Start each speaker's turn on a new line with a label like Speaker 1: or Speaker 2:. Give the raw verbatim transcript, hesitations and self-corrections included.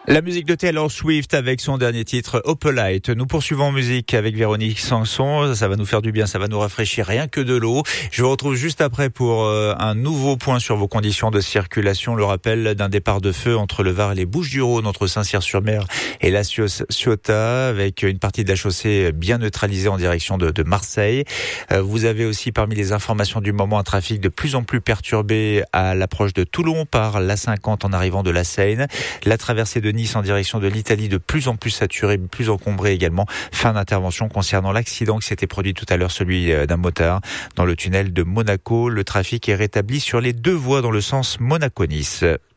Speaker 1: La musique de Taylor Swift avec son dernier titre Opalite. Nous poursuivons en musique avec Véronique Sanson. Ça va nous faire du bien, ça va nous rafraîchir, rien que de l'eau. Je vous retrouve juste après pour euh, un nouveau point sur vos conditions de circulation. Le rappel d'un départ de feu entre le Var et les Bouches-du-Rhône, entre Saint-Cyr-sur-Mer et La Ciotat, avec une partie de la chaussée bien neutralisée en direction de, de Marseille. Euh, vous avez aussi parmi les informations du moment un trafic de plus en plus perturbé à l'approche de Toulon par l'A cinquante en arrivant de la Seine. La traversée de Nice en direction de l'Italie de plus en plus saturée, plus encombrée également. Fin d'intervention concernant l'accident qui s'était produit tout à l'heure, celui d'un motard dans le tunnel de Monaco. Le trafic est rétabli sur les deux voies dans le sens Monaco-Nice.